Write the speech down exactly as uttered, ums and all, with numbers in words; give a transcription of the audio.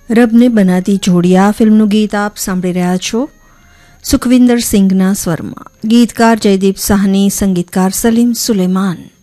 રબને બનાતી જોડિયા ફિલ્મનું ગીત આપ સાંભળી રહ્યા છો સુખવિંદર સિંઘના સ્વરમાં. ગીતકાર જયદીપ સાહની, સંગીતકાર સલીમ સુલેમાન.